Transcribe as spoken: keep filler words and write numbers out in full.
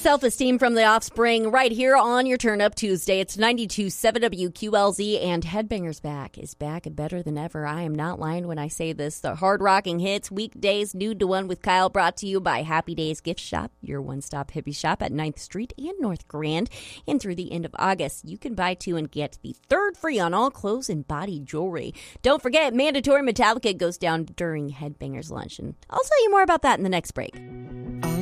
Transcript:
Self-Esteem from The Offspring right here on your Turn Up Tuesday. It's ninety-two point seven W Q L Z, and Headbangers Back is back and better than ever. I am not lying when I say this. The hard-rocking hits, weekdays, Nude to One with Kyle, brought to you by Happy Days Gift Shop, your one-stop hippie shop at ninth Street and North Grand. And through the end of August, you can buy two and get the third free on all clothes and body jewelry. Don't forget, mandatory Metallica goes down during Headbangers Lunch, and I'll tell you more about that in the next break.